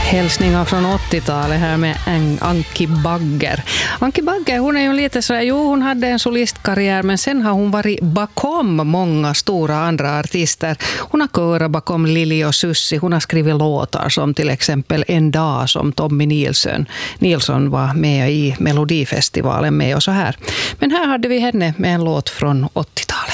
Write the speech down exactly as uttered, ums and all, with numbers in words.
Hälsningar från åttiotalet här med Anki Bagger. Anki Bagger, hon är ju lite så, jo hon hade en solistkarriär men sen har hon varit bakom många stora andra artister. Hon har körat bakom Lili och Sussi, hon har skrivit låtar som till exempel En dag som Tommy Nilsson. Nilsson var med i Melodifestivalen med och så här. Men här hade vi henne med en låt från åttiotalet.